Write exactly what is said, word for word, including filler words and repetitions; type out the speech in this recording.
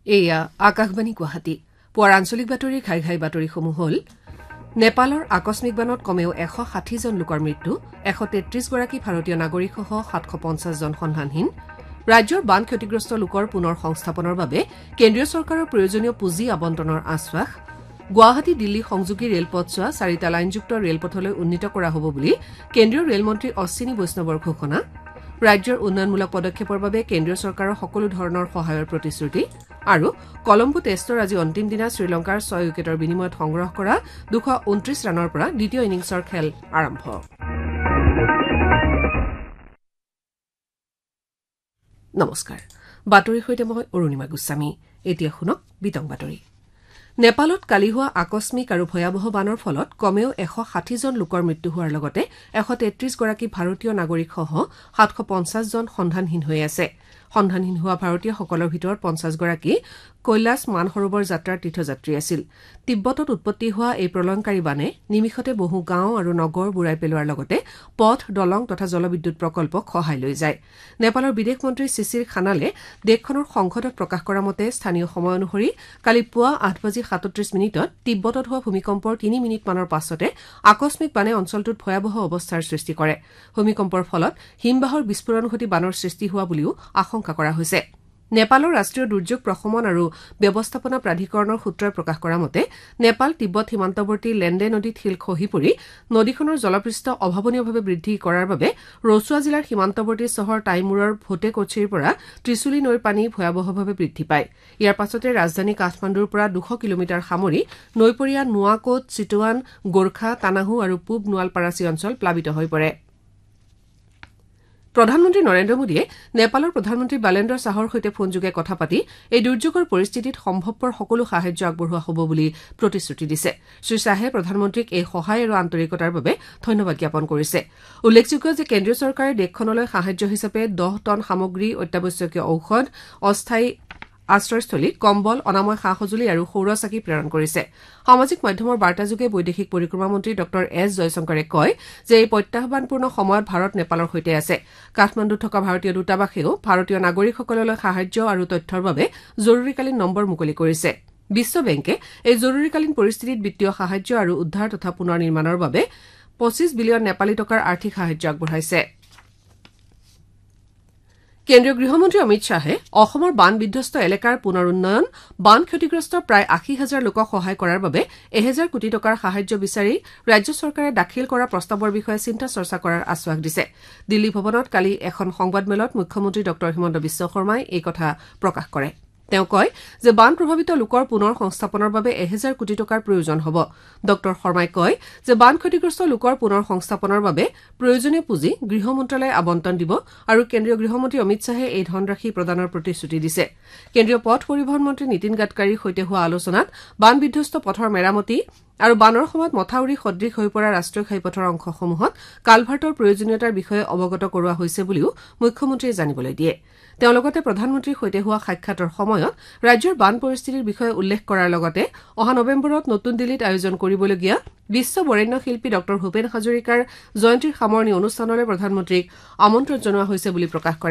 এয়া আকাশবাণী গুৱাহাটী পুৱাৰ আঞ্চলিক বাতৰি ঘাই ঘাই বাতৰিসমূহ হ'ল নেপালৰ আকস্মিক বানত কমেও এশ ষাঠি জন লোকৰ মৃত্যু এশ তেত্ৰিশ গৰাকী ভাৰতীয় নাগৰিকসহ সাতশ পঞ্চাছ জন সন্ধানহীন ৰাজ্যৰ বান ক্ষতিগ্ৰস্ত লোকৰ পুনৰ সংস্থাপনৰ বাবে কেন্দ্ৰীয় চৰকাৰৰ প্ৰয়োজনীয় পুঁজি আবণ্টনৰ আশ্বাস গুৱাহাটী দিল্লী সংযোগী ৰেলপথছোৱা চাৰিটা লাইনযুক্ত ৰেলপথলৈ উন্নীত কৰা হ'ব বুলি কেন্দ্ৰীয় ৰেলমন্ত্ৰী অশ্বিনী বৈষ্ণৱৰ ঘোষণা ৰাজ্যৰ উন্নয়নমূলক পদক্ষেপৰ বাবে কেন্দ্ৰীয় চৰকাৰৰ সকলো ধৰণৰ সহায়ৰ প্ৰতিশ্ৰুতি আৰু কলম্বো টেষ্টৰ আজি অন্তিম দিনা শ্ৰীলংকাৰ ছয় উইকেটৰ বিনিময়ত সংগ্ৰহ কৰা দুশ ঊনত্ৰিশ ৰানৰ পৰা দ্বিতীয় ইনিংছৰ খেল আৰম্ভ নমস্কাৰ বাতৰিৰ সৈতে মই অৰুণিমা গোস্বামী এতিয়া শুনক বিতং বাতৰি নেপালত কালি হোৱা আকস্মিক আৰু ভয়াৱহ বানৰ ফলত কমেও এশ ষাঠি জন লোকৰ মৃত্যু হোৱাৰ লগতে এশ তেত্ৰিশ গৰাকী ভাৰতীয় নাগৰিকসহ সাতশ পঞ্চাছ জন সন্ধানহীন হৈ আছে সন্ধানহীন হোৱা ভাৰতীয়সকলৰ ভিতৰত পঞ্চাছ গৰাকী কৈলাশ মানসৰোবৰ যাত্ৰাৰ তীৰ্থযাত্ৰী আছিল তিব্বতত উৎপত্তি হোৱা এই প্ৰলয়ংকাৰী বানে নিমিষতে বহু গাঁও আৰু নগৰ বুৰাই পেলোৱাৰ লগতে পথ দলং তথা জলবিদ্যুৎ প্ৰকল্পক সহায় লৈ যায় নেপালৰ বিদেশ মন্ত্ৰী শিশিৰ খানালে দেশখনৰ সংসদত প্ৰকাশ কৰা মতে স্থানীয় সময় অনুসৰি কালি পুৱা আঠ বাজি সাতত্ৰিশ মিনিটত তিব্বতত হোৱা ভূমিকম্পৰ তিনি মিনিটমানৰ পাছতে আকস্মিক বানে অঞ্চলটোত ভয়াৱহ অৱস্থাৰ সৃষ্টি কৰে ভূমিকম্পৰ ফলত হিমবাহৰ বিস্ফোৰণ ঘটি বানৰ সৃষ্টি হোৱা বুলিও আশংকা কৰা হৈছে নেপালৰ ৰাষ্ট্ৰীয় দুৰ্যোগ প্ৰশমন আৰু ব্যৱস্থাপনা প্ৰাধিকৰণৰ সূত্ৰই প্ৰকাশ কৰা মতে নেপাল তিব্বত সীমান্তৱৰ্তী লেণ্ডে নদীত শিল খহি পৰি নদীখনৰ জলপৃষ্ঠ অভাৱনীয়ভাৱে বৃদ্ধি কৰাৰ বাবে ৰচুৱা জিলাৰ সীমান্তৱৰ্তী চহৰ টাইমুৰৰ ভোটেকোচিৰ পৰা ত্ৰিচুলী নৈৰ পানী ভয়াৱহভাৱে বৃদ্ধি পায় ইয়াৰ পাছতে ৰাজধানী কাঠমাণ্ডুৰ পৰা দুশ কিলোমিটাৰ সামৰি নৈপৰীয়া নোৱাকোট চিটুৱান গোৰ্খা তানাহু আৰু পূব নোৱালপাৰাচী অঞ্চল প্লাবিত হৈ পৰে প্ৰধানমন্ত্ৰী নৰেন্দ্ৰ মোদীয়ে নেপালৰ প্ৰধানমন্ত্ৰী বালেন্দ্ৰ শ্বাহৰ সৈতে ফোনযোগে কথা পাতি এই দুৰ্যোগৰ পৰিস্থিতিত সম্ভৱপৰ সকলো সাহায্য আগবঢ়োৱা হ'ব বুলি প্ৰতিশ্ৰুতি দিছে শ্ৰীশ্বাহে প্ৰধানমন্ত্ৰীক এই সহায় আৰু আন্তৰিকতাৰ বাবে ধন্যবাদ জ্ঞাপন কৰিছে উল্লেখযোগ্য যে কেন্দ্ৰীয় চৰকাৰে দেশখনলৈ সাহায্য হিচাপে দহ টন সামগ্ৰী অত্যাৱশ্যকীয় ঔষধ অস্থায়ী আশ্ৰয়স্থলী কম্বল অনাময় সা সঁজুলি আৰু সৌৰচাকি প্ৰেৰণ কৰিছে সামাজিক মাধ্যমৰ বাৰ্তাযোগে বৈদেশিক পৰিক্ৰমা মন্ত্ৰী ড এছ জয়শংকৰে কয় যে এই প্ৰত্যাহ্বানপূৰ্ণ সময়ত ভাৰত নেপালৰ সৈতে আছে কাঠমাণ্ডুত থকা ভাৰতীয় দূতাবাসেও ভাৰতীয় নাগৰিকসকললৈ সাহায্য আৰু তথ্যৰ বাবে জৰুৰীকালীন নম্বৰ মুকলি কৰিছে বিশ্ব বেংকে এই জৰুৰীকালীন পৰিস্থিতিত বিত্তীয় সাহায্য আৰু উদ্ধাৰ তথা পুনৰ নিৰ্মাণৰ বাবে পঁচিছ বিলিয়ন নেপালী টকাৰ আৰ্থিক সাহায্য আগবঢ়াইছে কেন্দ্ৰীয় গৃহমন্ত্ৰী অমিত শ্বাহে অসমৰ বান বিধ্বস্ত এলেকাৰ পুনৰ উন্নয়ন বান ক্ষতিগ্ৰস্ত প্ৰায় আশী হাজাৰ লোকক সহায় কৰাৰ বাবে এহেজাৰ কোটি টকাৰ সাহায্য বিচাৰি ৰাজ্য চৰকাৰে দাখিল কৰা প্ৰস্তাৱৰ বিষয়ে চিন্তা চৰ্চা কৰাৰ আশ্বাস দিছে দিল্লী ভৱনত কালি এখন সংবাদমেলত মুখ্যমন্ত্ৰী ড হিমন্ত বিশ্ব শৰ্মাই এই কথা প্ৰকাশ কৰে তেওঁ কয় যে বান প্ৰভাৱিত লোকৰ পুনৰ সংস্থাপনৰ বাবে এহেজাৰ কোটি টকাৰ প্ৰয়োজন হ'ব ড শৰ্মাই কয় যে বান ক্ষতিগ্ৰস্ত লোকৰ পুনৰ সংস্থাপনৰ বাবে প্ৰয়োজনীয় পুঁজি গৃহ মন্ত্ৰালয়ে আবণ্টন দিব আৰু কেন্দ্ৰীয় গৃহমন্ত্ৰী অমিত শ্বাহে এই ধনৰাশি প্ৰদানৰ প্ৰতিশ্ৰুতি দিছে কেন্দ্ৰীয় পথ পৰিবহণ মন্ত্ৰী নীতিন গাডকাৰীৰ সৈতে হোৱা আলোচনাত বান বিধ্বস্ত পথৰ মেৰামতি আৰু বানৰ সময়ত মথাউৰি সদৃশ হৈ পৰা ৰাষ্ট্ৰীয় ঘাইপথৰ অংশসমূহত কালভাৰ্টৰ প্ৰয়োজনীয়তাৰ বিষয়ে অৱগত কৰোৱা হৈছে বুলিও মুখ্যমন্ত্ৰীয়ে জানিবলৈ দিয়ে তেওঁ লগতে প্ৰধানমন্ত্ৰীৰ সৈতে হোৱা সাক্ষাতৰ সময়ত ৰাজ্যৰ বান পৰিস্থিতিৰ বিষয়ে উল্লেখ কৰাৰ লগতে অহা নৱেম্বৰত নতুন দিল্লীত আয়োজন কৰিবলগীয়া বিশ্ব বৰেণ্য শিল্পী ড ভূপেন হাজৰিকাৰ জয়ন্তীৰ সামৰণি অনুষ্ঠানলৈ প্ৰধানমন্ত্ৰীক আমন্ত্ৰণ জনোৱা হৈছে বুলি প্ৰকাশ কৰে